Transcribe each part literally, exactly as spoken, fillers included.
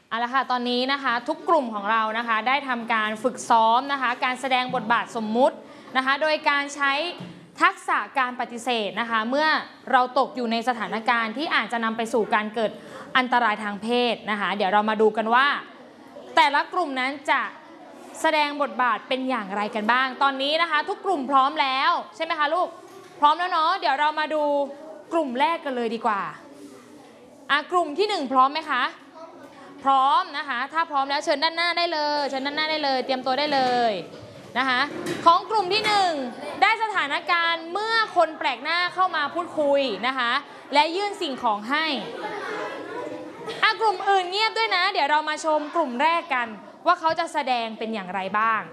เอาละค่ะตอนนี้นะคะทุกกลุ่มของเรานะคะได้ทำการฝึกซ้อมนะคะการแสดงบทบาทสมมุตินะคะโดยการใช้ทักษะการปฏิเสธนะคะเมื่อเราตกอยู่ในสถานการณ์ที่อาจจะนำไปสู่การเกิดอันตรายทางเพศนะคะเดี๋ยวเรามาดูกันว่าแต่ละกลุ่มนั้นจะแสดงบทบาทเป็นอย่างไรกันบ้างตอนนี้นะคะทุกกลุ่มพร้อมแล้วใช่ไหมคะลูกพร้อมแล้วเนาะเดี๋ยวเรามาดูกลุ่มแรกกันเลยดีกว่าอ่ะกลุ่มที่หนึ่งพร้อมไหมคะพร้อมนะคะถ้าพร้อมแล้วเชิญด้านหน้าได้เลยเชิญด้านหน้าได้เลยเตรียมตัวได้เลยนะคะของกลุ่มที่หนึ่งได้สถานการณ์เมื่อคนแปลกหน้าเข้ามาพูดคุยนะคะและยื่นสิ่งของให้อ่ะกลุ่มอื่นเงียบด้วยนะเดี๋ยวเรามาชมกลุ่มแรกกันว่าเขาจะแสดงเป็นอย่างไรบ้าง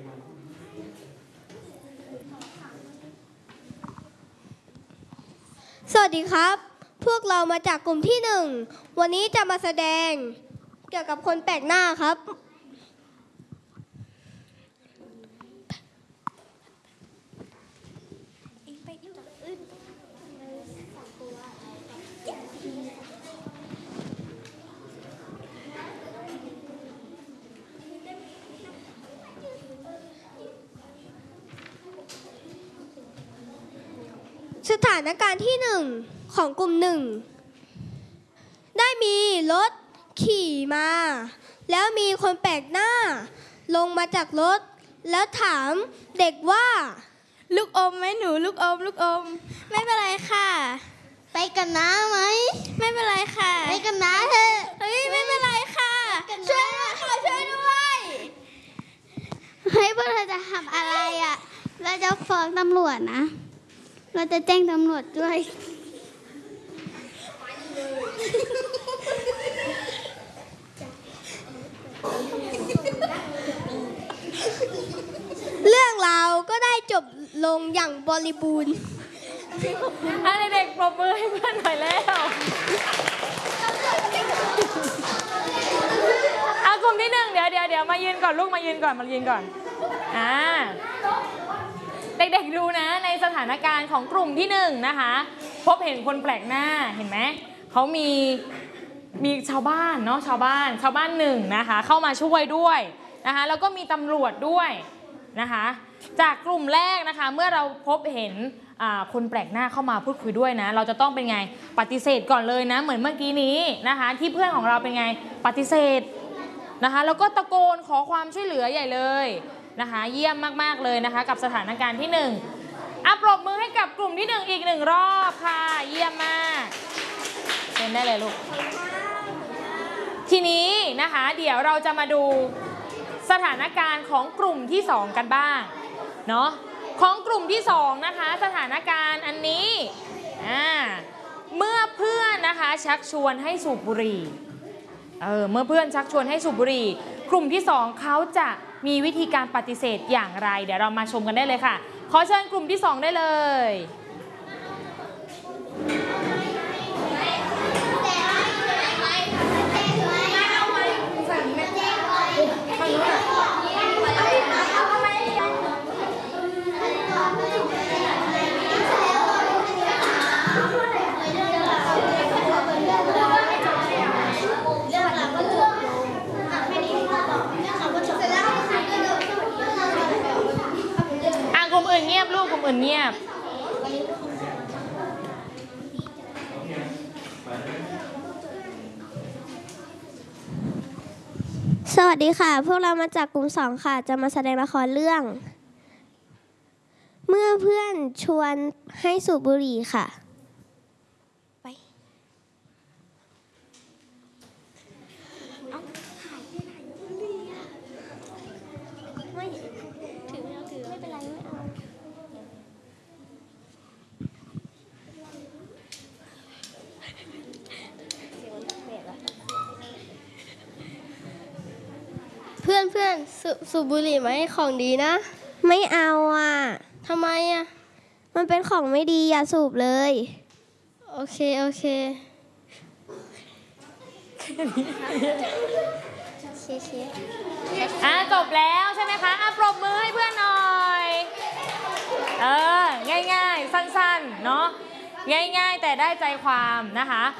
สวัสดีครับพวกเรามาจากกลุ่มที่หนึ่งวันนี้จะมาแสดงเกี่ยวกับคนแปลกหน้าครับสถานการณ์ที่หนึ่งของกลุ่มหนึ่งได้มีรถขี่มาแล้วมีคนแปลกหน้าลงมาจากรถแล้วถามเด็กว่าลูกอมไหมหนูลูกอมลูกอมไม่เป็นไรค่ะไปกันน้าไหมไม่เป็นไรค่ะไปกันน้าเถอะเฮ้ยไม่เป็นไรค่ะช่วยด้วยค่ะช่วยด้วยเฮ้ยพวกเราจะทำอะไรอ่ะเราจะฟ้องตำรวจนะเราจะแจ้งตำรวจด้วยเรื่องราวก็ได้จบลงอย่างบริบูรณ์อะไรเด็กปรบมือให้เพื่อนหน่อยแล้วเอากลุ่มที่หนึ่งเดี๋ยวเดี๋ยวเดี๋ยวมายืนก่อนลูกมายืนก่อนมายืนก่อนอ่าเด็กๆดูนะในสถานการณ์ของกลุ่มที่หนึ่งนะคะพบเห็นคนแปลกหน้าเห็นไหมเขามีมีชาวบ้านเนาะชาวบ้านชาวบ้านหนึ่งนะคะเข้ามาช่วยด้วยนะคะแล้วก็มีตำรวจด้วยนะคะจากกลุ่มแรกนะคะเมื่อเราพบเห็นคนแปลกหน้าเข้ามาพูดคุยด้วยนะเราจะต้องเป็นไงปฏิเสธก่อนเลยนะเหมือนเมื่อกี้นี้นะคะที่เพื่อนของเราเป็นไงปฏิเสธนะคะแล้วก็ตะโกนขอความช่วยเหลือใหญ่เลยนะคะเยี่ยมมากๆเลยนะคะกับสถานการณ์ที่หนึ่งอ่ะปรบมือให้กับกลุ่มที่หนึ่งอีกหนึ่งรอบค่ะเยี่ยมมากเป็นได้เลยลูกทีนี้นะคะเดี๋ยวเราจะมาดูสถานการณ์ของกลุ่มที่สองกันบ้างเนาะของกลุ่มที่สองนะคะสถานการณ์อันนี้อ่าเมื่อเพื่อนนะคะชักชวนให้สูบบุหรี่เออเมื่อเพื่อนชักชวนให้สูบบุหรี่กลุ่มที่สองเขาจะมีวิธีการปฏิเสธอย่างไรเดี๋ยวเรามาชมกันได้เลยค่ะขอเชิญกลุ่มที่สองได้เลยกลุ่มอื่นเงียบลูกกลุ่มอื่นเงียบสวัสดีค่ะพวกเรามาจากกลุ่มสองค่ะจะมาแสดงละครเรื่องเมื่อเพื่อนชวนให้สูบบุหรี่ค่ะไปไม่ถือไม่เอาถือไม่เป็นไรไม่เอาเพื่อนเพื่อนสูบบุหรี่ไหมของดีนะไม่เอาอ่ะทำไมอ่ะมันเป็นของไม่ดีอย่าสูบเลยโอเคโอเคอ่ะจบแล้วใช่ไหมคะอ่ะปรบมือให้เพื่อนหน่อยเออง่ายๆสั้นๆเนาะง่ายๆแต่ได้ใจความนะคะ